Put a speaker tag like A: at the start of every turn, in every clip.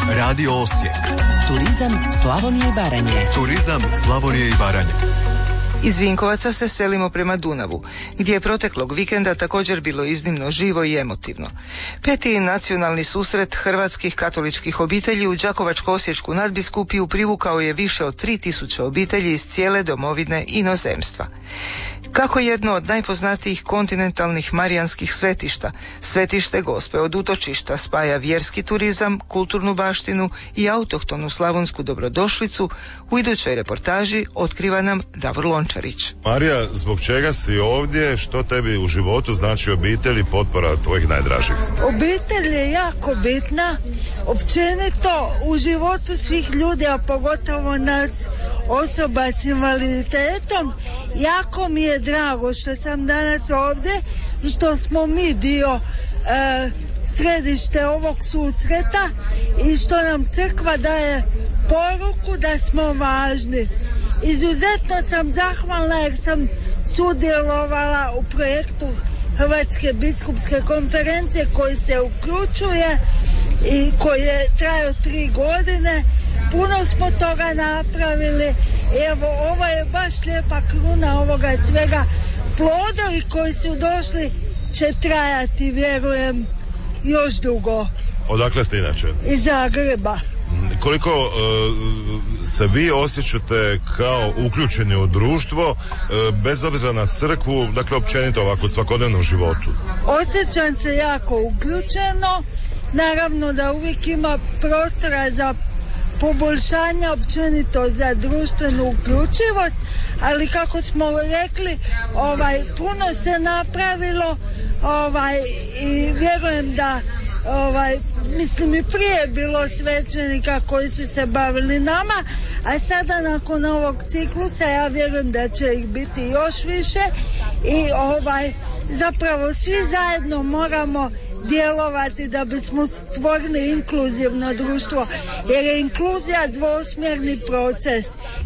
A: Radio Osijek.
B: Turizam Slavonije i Baranje.
A: Turizam Slavonije i Baranje.
C: Iz Vinkovaca se selimo prema Dunavu, gdje je proteklog vikenda također bilo iznimno živo i emotivno. 5. nacionalni susret hrvatskih katoličkih obitelji u Đakovačko-osječku nadbiskupiju privukao je više od 3000 obitelji iz cijele domovine inozemstva. Kako jedno od najpoznatijih kontinentalnih marijanskih svetišta, svetište Gospe od Utočišta spaja vjerski turizam, kulturnu baštinu i autohtonu slavonsku dobrodošlicu, u idućoj reportaži otkriva nam Davor Lončarić.
D: Marija, zbog čega si ovdje? Što tebi u životu znači obitelj i potpora tvojih najdražih?
E: Obitelj je jako bitna, općenito u životu svih ljudi, a pogotovo nas osoba s invaliditetom. Jako mi je drago što sam danas ovdje, što smo mi dio središte ovog susreta i što nam crkva daje poruku da smo važni. Izuzetno sam zahvalna jer sam sudjelovala u projektu Hrvatske biskupske konferencije koji se uključuje i koji je trajao 3 godine. Puno smo toga napravili. Evo, ovo je baš lijepa kruna ovoga svega. Plodovi koji su došli će trajati, vjerujem, još dugo.
D: Odakle ste inače?
E: Iz Zagreba.
D: Koliko se vi osjećate kao uključeni u društvo, bez obzira na crkvu, dakle općenito ovako u svakodnevnom životu?
E: Osjećam se jako uključeno. Naravno da uvijek ima prostora za poboljšanje, općenito za društvenu uključivost, ali kako smo rekli, puno se napravilo i vjerujem da mislim i prije bilo svećenika koji su se bavili nama, a sada nakon ovog ciklusa ja vjerujem da će ih biti još više i zapravo svi zajedno moramo djelovati da bismo stvorili inkluzivno društvo, jer je inkluzija dvosmjerni proces,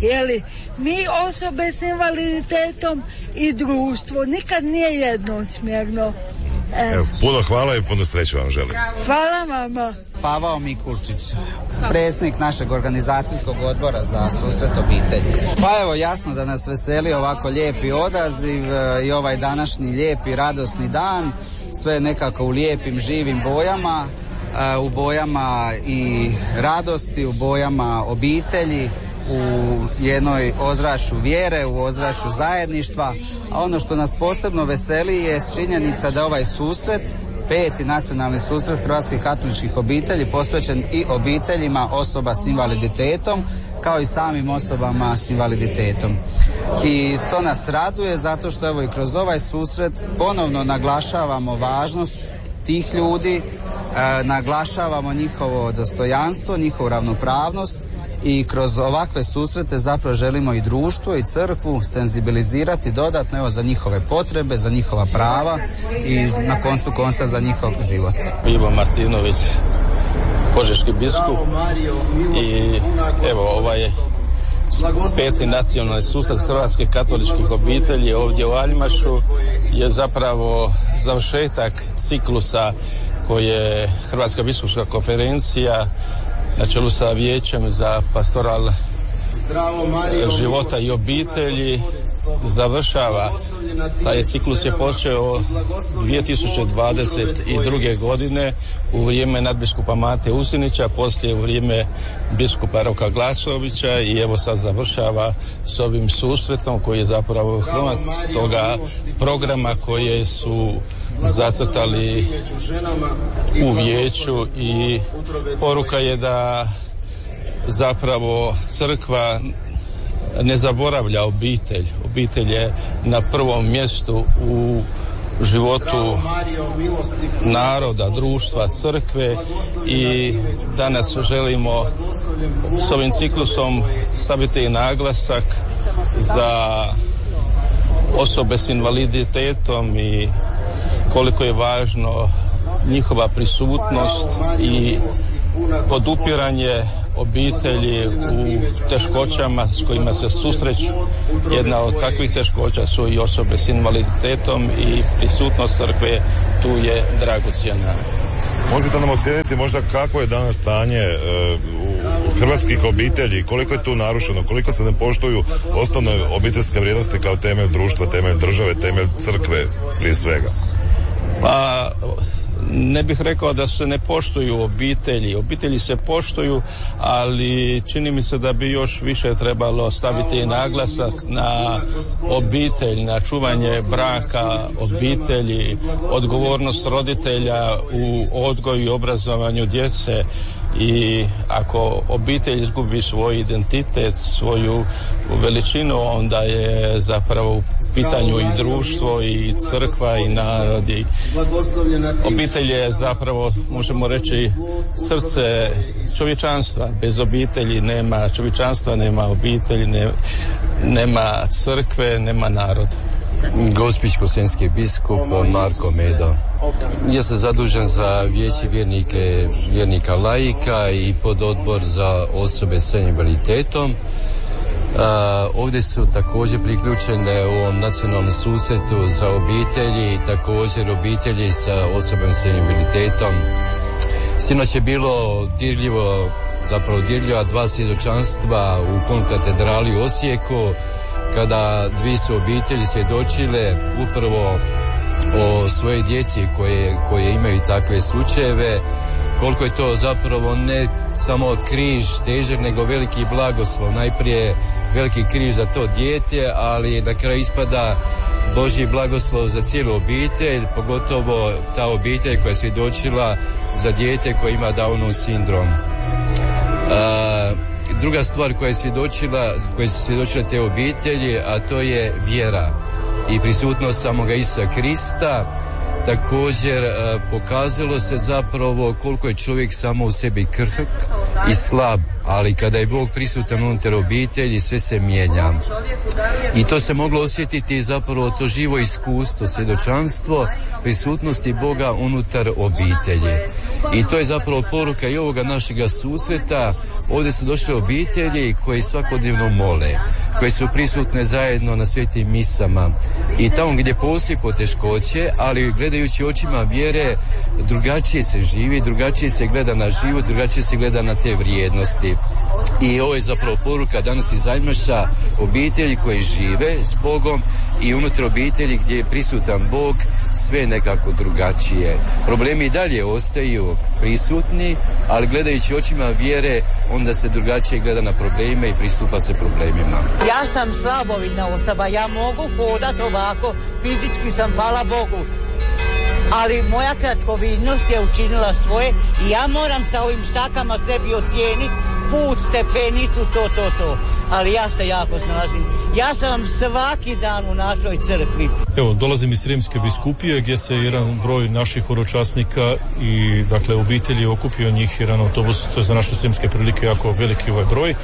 E: mi osobe s invaliditetom i društvo nikad nije jednosmjerno.
D: Evo, puno hvala i puno sreće vam želim.
E: Hvala vama.
F: Pavao Mikulčić, predsjednik našeg organizacijskog odbora za susret obitelji. Pa evo, jasno da nas veseli ovako lijepi odaziv i ovaj današnji lijepi radosni dan, sve nekako u lijepim živim bojama, u bojama i radosti, u bojama obitelji, u jednoj ozračju vjere, u ozračju zajedništva. A ono što nas posebno veseli je činjenica da ovaj susret, 5. nacionalni susret hrvatskih katoličkih obitelji, posvećen i obiteljima osoba s invaliditetom, kao i samim osobama s invaliditetom. I to nas raduje zato što evo i kroz ovaj susret ponovno naglašavamo važnost tih ljudi, naglašavamo njihovo dostojanstvo, njihovu ravnopravnost i kroz ovakve susrete zapravo želimo i društvo i crkvu senzibilizirati dodatno evo za njihove potrebe, za njihova prava i na koncu konca za njihov život.
G: Ivo Martinović, požeški biskup, i evo ovaj 5. nacionalni susret hrvatskih katoličkih obitelji ovdje u Aljmašu je zapravo završetak ciklusa koje Hrvatska biskupska konferencija na čelu sa Vijećem za pastoral života i obitelji završava. Taj ciklus je počeo 2022. godine u vrijeme nadbiskupa Mate Uzinića, poslije u vrijeme biskupa Roka Glasovića i evo sad završava s ovim susretom koji je zapravo hrvat toga programa koje su zacrtali u vijeću i poruka je da zapravo crkva ne zaboravlja obitelj. Obitelj je na prvom mjestu u životu naroda, društva, crkve i danas želimo s ovim ciklusom staviti naglasak za osobe s invaliditetom i koliko je važno njihova prisutnost i podupiranje obitelji u teškoćama s kojima se susreću. Jedna od takvih teškoća su i osobe s invaliditetom i prisutnost crkve tu je dragocjena.
D: Možete nam ocijeniti možda kako je danas stanje u hrvatskih obitelji, koliko je tu narušeno, koliko se ne poštuju osnovne obiteljske vrijednosti kao temelj društva, temelj države, temelj crkve prije svega?
G: Pa ne bih rekao da se ne poštuju obitelji se poštuju, ali čini mi se da bi još više trebalo staviti naglasak na obitelj, na čuvanje braka, obitelji, odgovornost roditelja u odgoju i obrazovanju djece. I ako obitelj izgubi svoj identitet, svoju veličinu, onda je zapravo u pitanju i društvo i crkva i narod. I obitelj je zapravo, možemo reći, srce čovječanstva. Bez obitelji nema čovječanstva, nema obitelji, nema crkve, nema naroda.
H: Gospić-Kosenjski biskup Marko Medo. Ja sam zadužen za vijeće vjernika laika i pododbor za osobe s invaliditetom. Ovdje su također priključene u ovom nacionalnom susretu za obitelji, također obitelji sa osobama s invaliditetom. Sinoć je bilo dirljiva dva svjedočanstva u konkatedrali u Osijeku, kada dvije su obitelji svjedočile upravo o svojoj djeci koje imaju takve slučajeve, koliko je to zapravo ne samo križ težak, nego veliki blagoslov. Najprije veliki križ za to dijete, ali na kraju ispada Božji blagoslov za cijelu obitelj, pogotovo ta obitelj koja je svjedočila za dijete koje ima Downov sindrom. Druga stvar koje su svjedočile te obitelji, a to je vjera i prisutnost samoga Isusa Krista. Također pokazalo se zapravo koliko je čovjek samo u sebi krhk i slab, ali kada je Bog prisutan unutar obitelji, sve se mijenja. I to se moglo osjetiti zapravo to živo iskustvo, svjedočanstvo prisutnosti Boga unutar obitelji. I to je zapravo poruka i ovoga našega susreta. Ovdje su došle obitelji koji svakodnevno mole, koji su prisutne zajedno na svetim misama. I tamo gdje postoji poteškoće, ali gledajući očima vjere, drugačije se živi, drugačije se gleda na život, drugačije se gleda na te vrijednosti. I ovo je zapravo poruka danas iz Ajmaša, obitelji koji žive s Bogom i unutar obitelji gdje je prisutan Bog, sve nekako drugačije. Problemi i dalje ostaju prisutni, ali gledajući očima vjere, onda se drugačije gleda na probleme i pristupa se problemima.
I: Ja sam slabovidna osoba, ja mogu hodati ovako, fizički sam, hvala Bogu, ali moja kratkovidnost je učinila svoje i ja moram sa ovim štakama sebi ocijeniti put, stepenicu, to. Ali ja se jako snalazim. Ja sam svaki dan u našoj crkvi.
J: Evo, dolazim iz Sremske biskupije gdje se jedan broj naših horočasnika i dakle obitelji okupio njih jedan autobus, to je za naše sremske prilike jako veliki ovaj broj.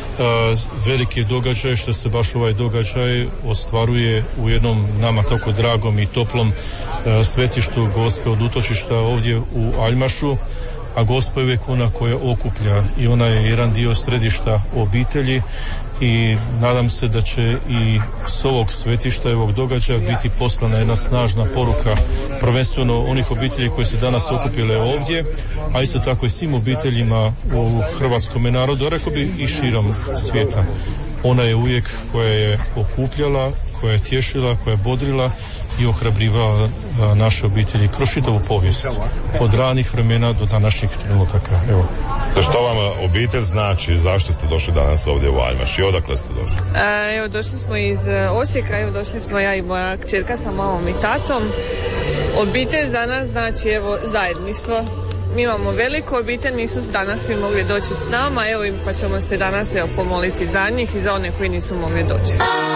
J: Veliki je događaj što se baš ovaj događaj ostvaruje u jednom nama tako dragom i toplom svetištu Gospe od utočišta ovdje u Aljmašu, a Gospa je uvijek ona koja okuplja i ona je jedan dio središta obitelji i nadam se da će i s ovog svetišta i ovog događaja biti poslana jedna snažna poruka prvenstveno onih obitelji koji se danas okupile ovdje, a isto tako i svim obiteljima u hrvatskom narodu, a rekao bi i širom svijeta. Ona je uvijek koja je okupljala, koja je tješila, koja je bodrila i ohrabrivala naše obitelji kroz čitavu povijest, od ranih vremena do današnjih trenutaka. Evo.
D: Što vam obitelj znači? Zašto ste došli danas ovdje u Aljmaš i odakle ste došli?
K: Evo, došli smo iz Osijeka, evo došli smo ja i moja kćerka sa mamom i tatom. Obitelj za nas znači evo zajedništvo. Mi imamo veliku obitelj, nisu danas svi mogli doći s nama, evo pa ćemo se danas pomoliti za njih i za one koji nisu mogli doći.